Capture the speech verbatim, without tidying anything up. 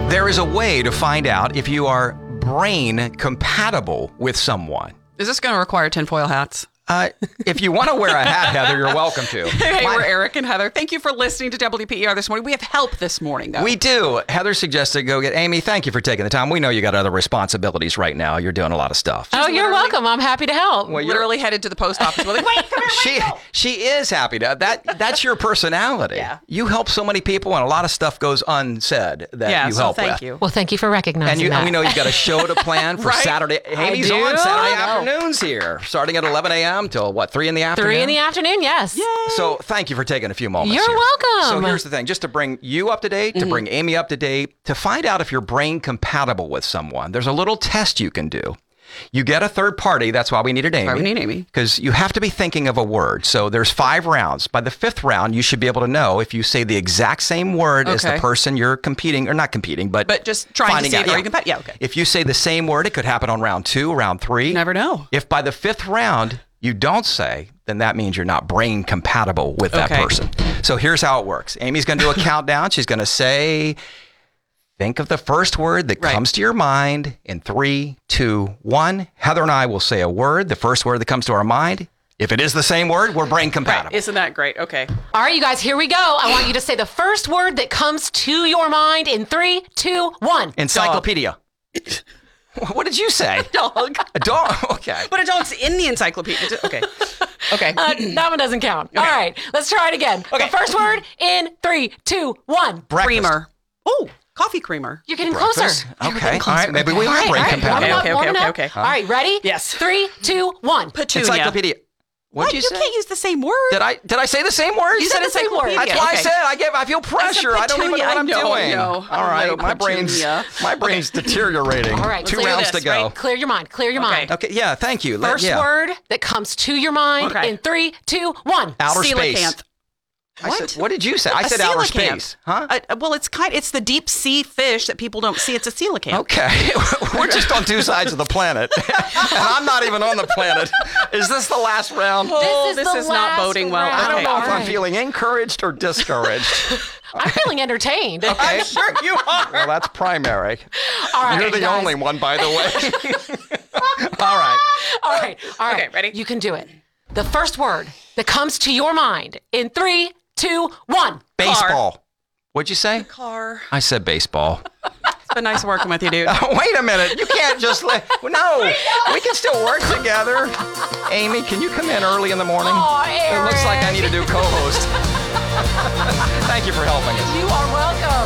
There is a way to find out if you are brain compatible with someone. Is this going to require tinfoil hats? Uh, if you want to wear a hat, Heather, you're welcome to. Hey, My- we're Eric and Heather. Thank you for listening to W P E R this morning. We have help this morning, though. We do. Heather suggested go get Amy. Thank you for taking the time. We know you got other responsibilities right now. You're doing a lot of stuff. Oh, you're literally- welcome. I'm happy to help. Well, you're- literally headed to the post office. We're like, wait, come here. She she is happy to that. That's your personality. Yeah. You help so many people, and a lot of stuff goes unsaid that Yeah, you so help thank with. you. Well, thank you for recognizing And you, that. and we know you've got a show to plan for Right? Saturday. Amy's do. on Saturday I know. afternoons here, starting at eleven a.m. till what, three in the afternoon? Three in the afternoon, yes. So thank you for taking a few moments. You're here. welcome. So here's the thing, just to bring you up to date, to bring Amy up to date, to find out if you're brain compatible with someone, there's a little test you can do. You get a third party. That's why we needed Amy. why we need Amy. Because you have to be thinking of a word. So there's five rounds. By the fifth round, you should be able to know if you say the exact same word as the Okay. person you're competing, or not competing, but But just trying to finding see out. if you can compete. Yeah, okay. If you say the same word, it could happen on round two, round three. You never know. If by the fifth round you don't say, then that means you're not brain compatible with that Okay. person. So here's how it works. Amy's going to do a countdown. She's going to say, think of the first word that Right. comes to your mind in three, two, one. Heather and I will say a word, the first word that comes to our mind. If it is the same word, we're brain compatible. Isn't that great? Okay. All right, you guys, here we go. I want you to say the first word that comes to your mind in three, two, one. Encyclopedia. What did you say? Dog. A dog. Okay. But a dog's in the encyclopedia. Okay. Okay. Uh, that one doesn't count. All right, let's try it again. Okay. The first word in three, two, one. Breakfast. Creamer. Oh, coffee creamer. You're getting Breakfast? closer. You're Okay. getting All right. closer. Maybe we All are right, brain all right. compatible. Warming up, Okay, okay, warming okay, up. okay. All right, ready? Yes. Three, two, one. Petunia. Encyclopedia. What'd What? you You say? can't use the same word. Did I did I say the same word? You said the same word. encyclopedia. That's why Okay. I said I get I feel pressure. I don't even know petunia. what I'm I know, I doing. know. All I right, know, my brain's petunia. my brain's deteriorating. All right, two clear rounds this, to go. right? Clear your mind. Clear your Okay. mind. Okay, yeah, thank you. Let- First yeah. word that comes to your mind Okay. in three, two, one. Outer space. Coelacanth. I What? said, what did you say? I A said outer coelacanth. space. Huh? Uh, well, it's kind. It's the deep sea fish that people don't see. It's a coelacanth. Okay, we're just on two sides of the planet, and I'm not even on the planet. Is this the last round? Oh, is this the is not last boding well. round. I don't Okay. know if All I'm right. feeling encouraged or discouraged. I'm feeling entertained. Okay. I'm sure you are. Well, that's primary. All right, You're the guys. only one, by the way. All right. All right, all right. Okay, ready? You can do it. The first word that comes to your mind in three, two, one. Baseball. What'd you say? Car. I said baseball. It's been nice working with you, dude. Wait a minute. You can't just let. No. We can still work together. Amy, can you come in early in the morning? Aw, It looks like I Eric. need to do co-host. Thank you for helping us. You are welcome.